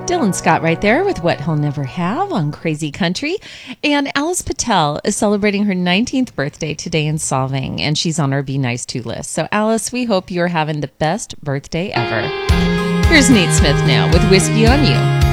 Dylan Scott right there with What He'll Never Have on Crazy Country. And Alice Patel is celebrating her 19th birthday today in Solvang, and she's on our Be Nice To list. So, Alice, we hope you're having the best birthday ever. Here's Nate Smith now with Whiskey on You.